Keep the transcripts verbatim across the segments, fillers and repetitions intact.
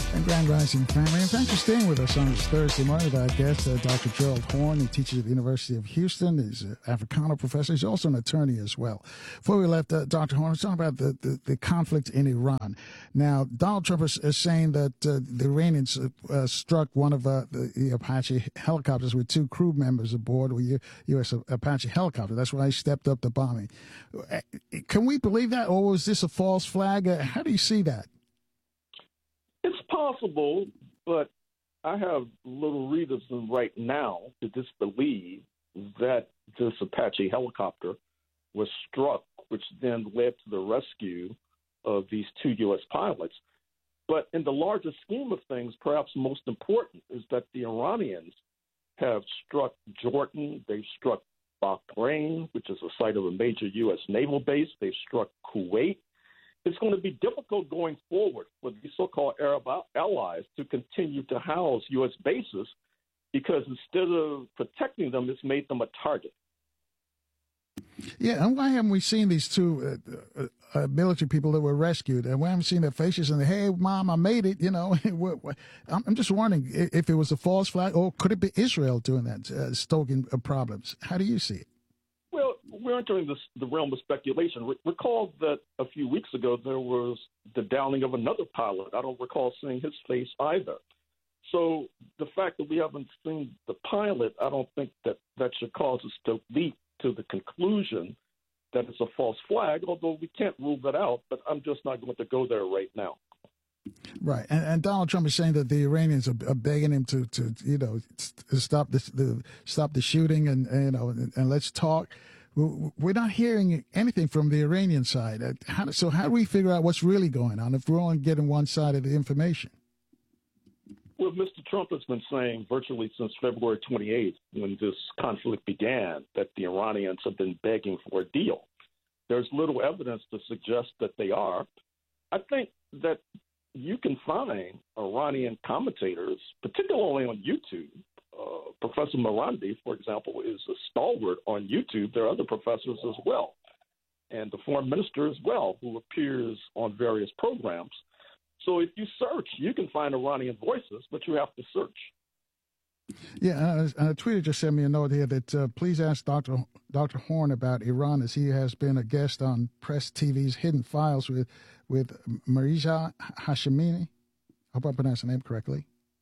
and Grand Rising family. And thanks for staying with us on this Thursday morning with our guest, uh, Doctor Gerald Horne. He teaches at the University of Houston. He's an Africana professor. He's also an attorney as well. Before we left, uh, Doctor Horne, let's talk about the, the, the conflict in Iran. Now, Donald Trump is, is saying that uh, the Iranians uh, uh, struck one of uh, the, the Apache helicopters with two crew members aboard with U- U.S. Apache helicopter. That's why he stepped up the bombing. Can we believe that, or was this a false flag? Uh, how do you see that? It's possible, but I have little reason right now to disbelieve that this Apache helicopter was struck, which then led to the rescue of these two U S pilots. But in the larger scheme of things, perhaps most important is that the Iranians have struck Jordan, they've struck Bahrain, which is the site of a major U S naval base, they've struck Kuwait. It's going to be difficult going forward for the so-called Arab allies to continue to house U S bases because instead of protecting them, it's made them a target. Yeah, and why haven't we seen these two uh, uh, military people that were rescued? And we haven't seen their faces and, hey, Mom, I made it, you know. I'm just wondering if it was a false flag, or could it be Israel doing that, uh, stoking uh, problems? How do you see it? Well, we're entering this, the realm of speculation. Re- recall that a few weeks ago there was the downing of another pilot. I don't recall seeing his face either. So the fact that we haven't seen the pilot, I don't think that that should cause us to leap to the conclusion that it's a false flag, although we can't rule that out, but I'm just not going to go there right now. Right, and, and Donald Trump is saying that the Iranians are, are begging him to, to you know, to stop this, the stop the shooting, and, and you know, and, and let's talk. We're not hearing anything from the Iranian side. How, so how do we figure out what's really going on if we're only getting one side of the information? Well, Mister Trump has been saying virtually since February twenty-eighth, when this conflict began, that the Iranians have been begging for a deal. There's little evidence to suggest that they are. I think that you can find Iranian commentators, particularly on YouTube. Uh, Professor Marandi, for example, is a stalwart on YouTube. There are other professors as well, and the foreign minister as well, who appears on various programs. So if you search, you can find Iranian voices, but you have to search. Yeah, uh, a tweeter just sent me a note here that uh, please ask Doctor Doctor Horne about Iran, as he has been a guest on Press T V's Hidden Files with with Marija Hashemini. I hope I pronounced the name correctly.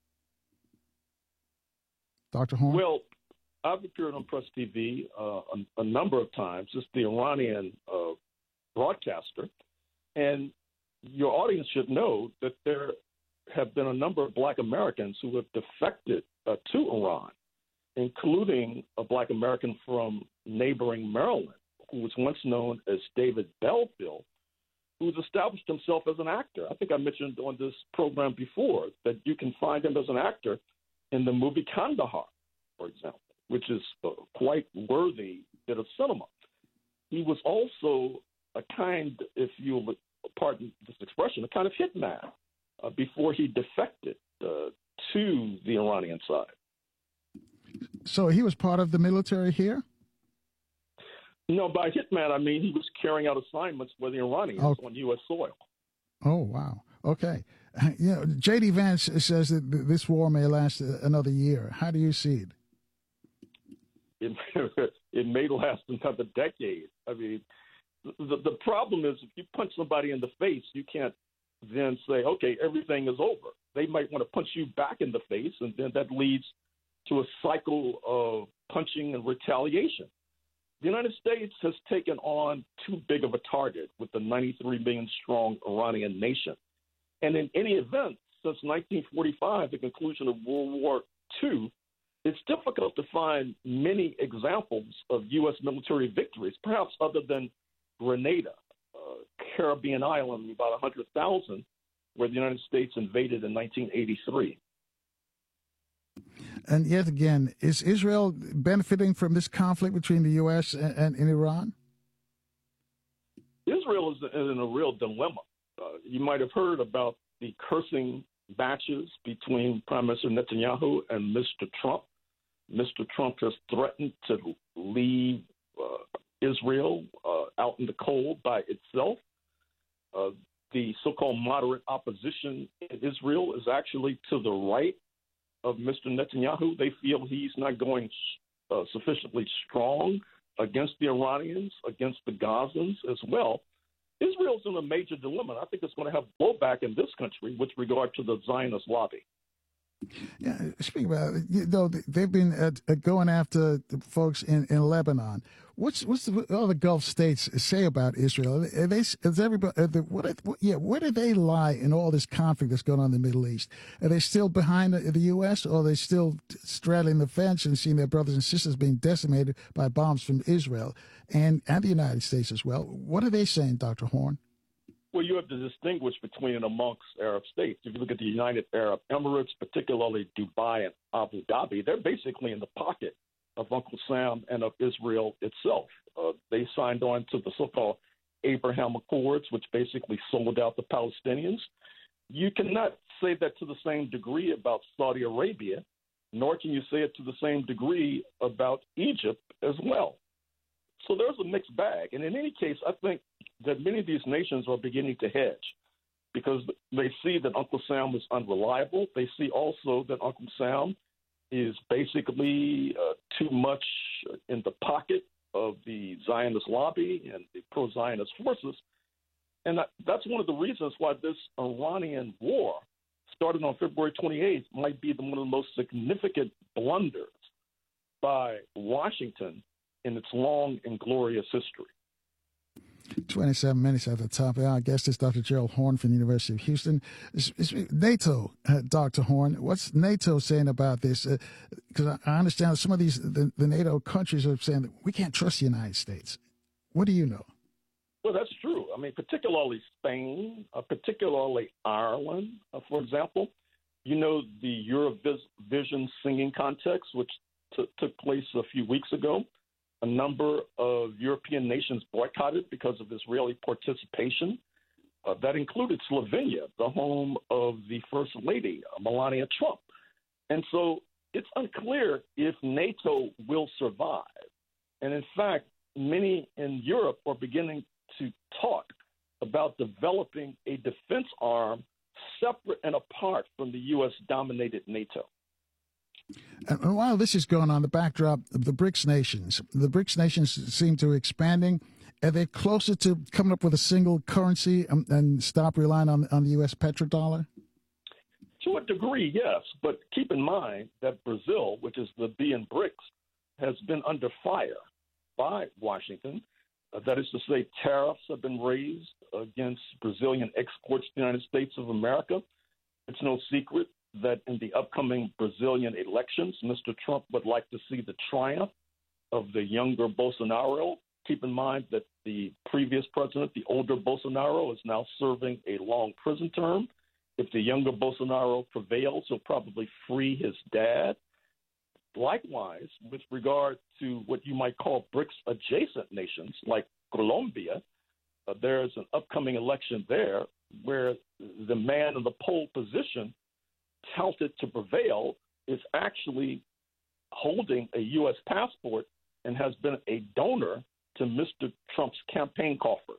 Doctor Horne? Well, I've appeared on Press T V uh, a, a number of times. It's the Iranian uh, broadcaster. And your audience should know that there have been a number of black Americans who have defected uh, to Iran, including a black American from neighboring Maryland, who was once known as David Belfield, who's established himself as an actor. I think I mentioned on this program before that you can find him as an actor in the movie Kandahar, for example, which is a quite worthy bit of cinema. He was also a kind, if you'll pardon this expression, a kind of hitman uh, before he defected uh, to the Iranian side. So he was part of the military here? No, by hitman, I mean he was carrying out assignments for the Iranians oh. on U S soil. Oh, wow. Okay. You know, J D. Vance says that this war may last another year. How do you see it? It, it may last another decade. I mean, the, the problem is if you punch somebody in the face, you can't then say, okay, everything is over. They might want to punch you back in the face, and then that leads to a cycle of punching and retaliation. The United States has taken on too big of a target with the ninety-three million strong Iranian nation. And in any event, since nineteen forty-five, the conclusion of World War Two, it's difficult to find many examples of U S military victories, perhaps other than Grenada, uh, Caribbean island, about one hundred thousand, where the United States invaded in nineteen eighty-three. And yet again, is Israel benefiting from this conflict between the U S and, and, and Iran? Israel is in a real dilemma. Uh, you might have heard about the cursing matches between Prime Minister Netanyahu and Mister Trump. Mister Trump has threatened to leave uh, Israel uh, out in the cold by itself. Uh, the so-called moderate opposition in Israel is actually to the right of Mister Netanyahu. They feel he's not going uh, sufficiently strong against the Iranians, against the Gazans as well. Israel's in a major dilemma. I think it's going to have blowback in this country with regard to the Zionist lobby. Yeah, speaking about it, you know, they've been uh, going after the folks in, in Lebanon. What's what's the other Gulf states say about Israel? Are they, is everybody, are they, what, what, yeah, where do they lie in all this conflict that's going on in the Middle East? Are they still behind the, the U S, or are they still straddling the fence and seeing their brothers and sisters being decimated by bombs from Israel and, and the United States as well? What are they saying, Doctor Horne? Well, you have to distinguish between and amongst Arab states. If you look at the United Arab Emirates, particularly Dubai and Abu Dhabi, they're basically in the pocket of Uncle Sam and of Israel itself. Uh, they signed on to the so-called Abraham Accords, which basically sold out the Palestinians. You cannot say that to the same degree about Saudi Arabia, nor can you say it to the same degree about Egypt as well. So there's a mixed bag. And in any case, I think that many of these nations are beginning to hedge because they see that Uncle Sam is unreliable. They see also that Uncle Sam is basically uh, too much in the pocket of the Zionist lobby and the pro-Zionist forces. And that, that's one of the reasons why this Iranian war, started on February twenty-eighth, might be the, one of the most significant blunders by Washington in its long and glorious history. twenty-seven minutes at the top. Our guest is Doctor Gerald Horne from the University of Houston. It's, it's NATO, uh, Doctor Horne, what's NATO saying about this? Because uh, I, I understand some of these, the, the NATO countries are saying that we can't trust the United States. What do you know? Well, that's true. I mean, particularly Spain, uh, particularly Ireland, uh, for example. You know, the Eurovision singing contest, which t- took place a few weeks ago. A number of European nations boycotted because of Israeli participation. Uh, that included Slovenia, the home of the First Lady, Melania Trump. And so it's unclear if NATO will survive. And in fact, many in Europe are beginning to talk about developing a defense arm separate and apart from the U S-dominated NATO. And while this is going on, the backdrop of the BRICS nations, the BRICS nations seem to be expanding. Are they closer to coming up with a single currency and, and stop relying on, on the U S petrodollar? To a degree, yes. But keep in mind that Brazil, which is the B in BRICS, has been under fire by Washington. Uh, that is to say, tariffs have been raised against Brazilian exports to the United States of America. It's no secret that in the upcoming Brazilian elections, Mister Trump would like to see the triumph of the younger Bolsonaro. Keep in mind that the previous president, the older Bolsonaro, is now serving a long prison term. If the younger Bolsonaro prevails, he'll probably free his dad. Likewise, with regard to what you might call BRICS-adjacent nations like Colombia, uh, there is an upcoming election there where the man in the pole position touted to prevail is actually holding a U S passport and has been a donor to Mister Trump's campaign coffers.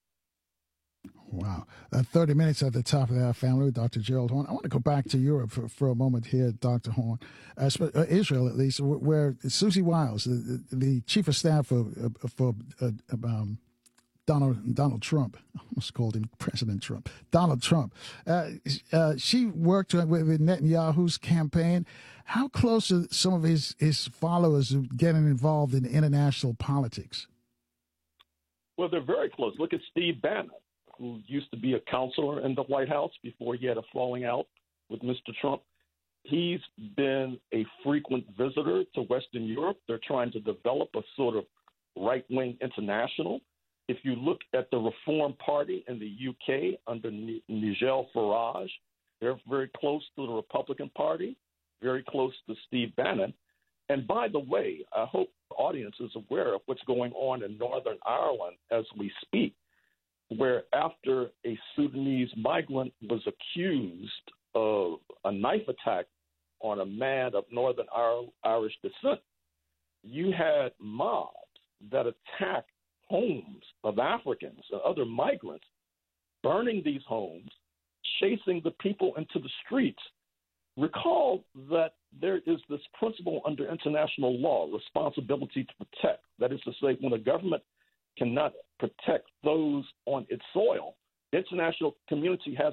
Wow. Uh, thirty minutes at the top of our family with Doctor Gerald Horne. I want to go back to Europe for, for a moment here, Doctor Horne, uh, uh, Israel at least, where Susie Wiles, the, the chief of staff for, uh, for uh, um, Donald Donald Trump, I almost called him President Trump, Donald Trump. Uh, uh, she worked with Netanyahu's campaign. How close are some of his, his followers getting involved in international politics? Well, they're very close. Look at Steve Bannon, who used to be a counselor in the White House before he had a falling out with Mister Trump. He's been a frequent visitor to Western Europe. They're trying to develop a sort of right-wing international. If you look at the Reform Party in the U K under Nigel Farage, they're very close to the Republican Party, very close to Steve Bannon. And by the way, I hope the audience is aware of what's going on in Northern Ireland as we speak, where after a Sudanese migrant was accused of a knife attack on a man of Northern Irish descent, you had mobs that attacked homes of Africans and other migrants burning these homes, chasing the people into the streets. Recall that there is this principle under international law, responsibility to protect. That is to say, when a government cannot protect those on its soil, the international community has